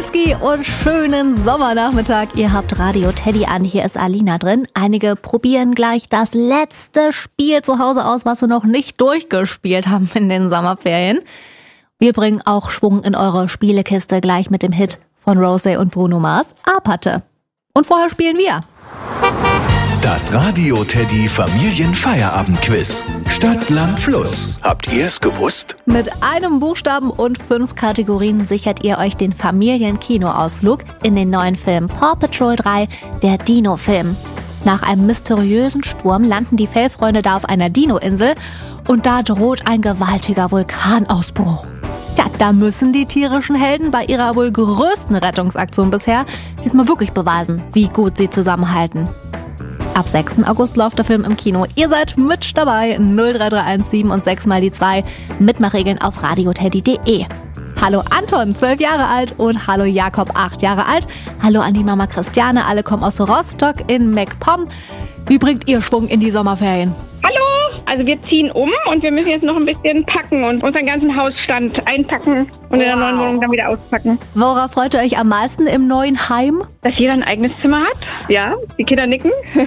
Schalski und schönen Sommernachmittag. Ihr habt Radio Teddy an, hier ist Alina drin. Einige probieren gleich das letzte Spiel zu Hause aus, was sie noch nicht durchgespielt haben in den Sommerferien. Wir bringen auch Schwung in eure Spielekiste gleich mit dem Hit von Rosé und Bruno Mars, Apate. Und vorher spielen wir. Das Radio Teddy Familienfeierabendquiz. Stadt, Land, Fluss. Habt ihr es gewusst? Mit einem Buchstaben und 5 Kategorien sichert ihr euch den Familienkinoausflug in den neuen Film Paw Patrol 3, der Dino-Film. Nach einem mysteriösen Sturm landen die Fellfreunde da auf einer Dino-Insel und da droht ein gewaltiger Vulkanausbruch. Tja, da müssen die tierischen Helden bei ihrer wohl größten Rettungsaktion bisher diesmal wirklich beweisen, wie gut sie zusammenhalten. Ab 6. August läuft der Film im Kino. Ihr seid mit dabei. 03317 und 6 mal die 2. Mitmachregeln auf radioteddy.de. Hallo Anton, 12 Jahre alt und hallo Jakob, 8 Jahre alt. Hallo an die Mama Christiane, alle kommen aus Rostock in MacPom. Wie bringt ihr Schwung in die Sommerferien? Also wir ziehen um und wir müssen jetzt noch ein bisschen packen und unseren ganzen Hausstand einpacken und in der neuen Wohnung dann wieder auspacken. Worauf freut ihr euch am meisten im neuen Heim? Dass jeder ein eigenes Zimmer hat. Ja, die Kinder nicken.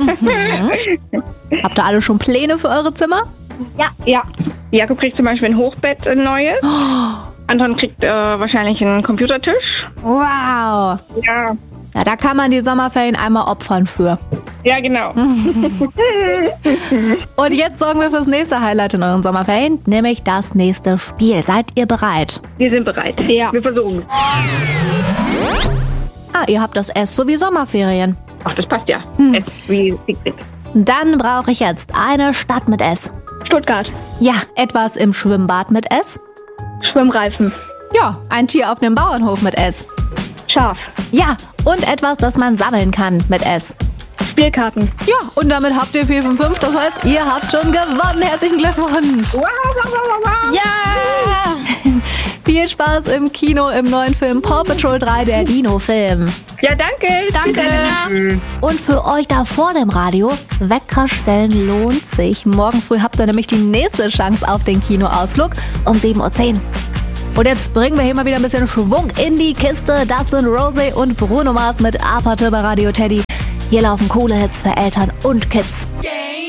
Habt ihr alle schon Pläne für eure Zimmer? Ja. Jakob kriegt zum Beispiel ein Hochbett, ein neues. Anton kriegt wahrscheinlich einen Computertisch. Wow. Ja. Ja, da kann man die Sommerferien einmal opfern für. Ja, genau. Und jetzt sorgen wir fürs nächste Highlight in euren Sommerferien, nämlich das nächste Spiel. Seid ihr bereit? Wir sind bereit. Ja. Wir versuchen. Ihr habt das S sowie Sommerferien. Ach, das passt ja. S wie Siegfried. Dann brauche ich jetzt eine Stadt mit S. Stuttgart. Ja, etwas im Schwimmbad mit S. Schwimmreifen. Ja, ein Tier auf dem Bauernhof mit S. Schaf. Ja, und etwas, das man sammeln kann mit S. Spielkarten. Ja, und damit habt ihr 4 von 5. Das heißt, ihr habt schon gewonnen. Herzlichen Glückwunsch. Ja! Viel Spaß im Kino im neuen Film Paw Patrol 3, der Dino-Film. Ja, danke. Und für euch da vorne im Radio, Wecker stellen lohnt sich. Morgen früh habt ihr nämlich die nächste Chance auf den Kinoausflug um 7:10 Uhr. Und jetzt bringen wir hier mal wieder ein bisschen Schwung in die Kiste. Das sind Rosé und Bruno Mars mit Apate bei Radio Teddy. Hier laufen coole Hits für Eltern und Kids.